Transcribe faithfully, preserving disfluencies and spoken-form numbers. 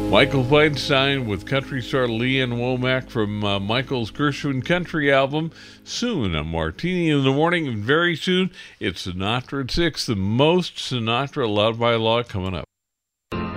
Michael Feinstein with country star Leanne Womack from uh, Michael's Gershwin Country album. Soon, a Martini in the Morning, and very soon, it's Sinatra at six, the most Sinatra Allowed by Law coming up.